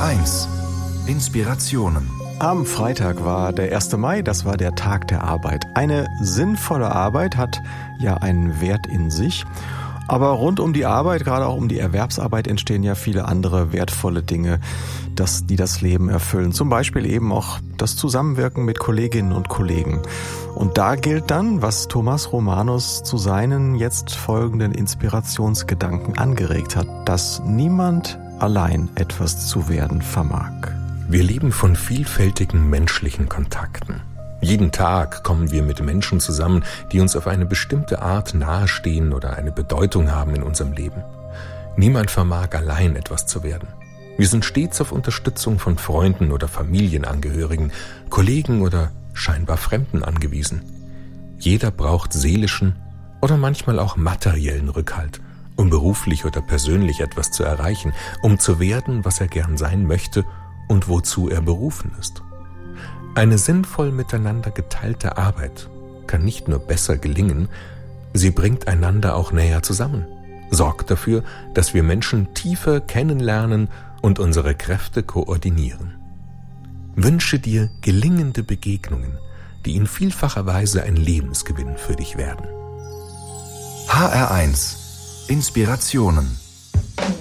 HR1 Inspirationen. Am Freitag war der 1. Mai, das war der Tag der Arbeit. Eine sinnvolle Arbeit hat ja einen Wert in sich. Aber rund um die Arbeit, gerade auch um die Erwerbsarbeit, entstehen ja viele andere wertvolle Dinge, die das Leben erfüllen. Zum Beispiel eben auch das Zusammenwirken mit Kolleginnen und Kollegen. Und da gilt dann, was Thomas Romanus zu seinen jetzt folgenden Inspirationsgedanken angeregt hat, dass niemand allein etwas zu werden vermag. Wir leben von vielfältigen menschlichen Kontakten. Jeden Tag kommen wir mit Menschen zusammen, die uns auf eine bestimmte Art nahestehen oder eine Bedeutung haben in unserem Leben. Niemand vermag allein etwas zu werden. Wir sind stets auf Unterstützung von Freunden oder Familienangehörigen, Kollegen oder scheinbar Fremden angewiesen. Jeder braucht seelischen oder manchmal auch materiellen Rückhalt, um beruflich oder persönlich etwas zu erreichen, um zu werden, was er gern sein möchte und wozu er berufen ist. Eine sinnvoll miteinander geteilte Arbeit kann nicht nur besser gelingen, sie bringt einander auch näher zusammen, sorgt dafür, dass wir Menschen tiefer kennenlernen und unsere Kräfte koordinieren. Wünsche dir gelingende Begegnungen, die in vielfacher Weise ein Lebensgewinn für dich werden. HR1 Inspirationen.